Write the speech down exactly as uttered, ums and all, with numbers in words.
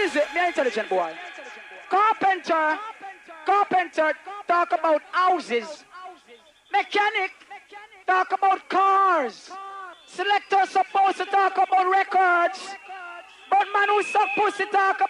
Easy, me intelligent boy. Carpenter, carpenter talk about houses. Mechanic talk about cars. Selector supposed to talk about records. But man who suck pussy talk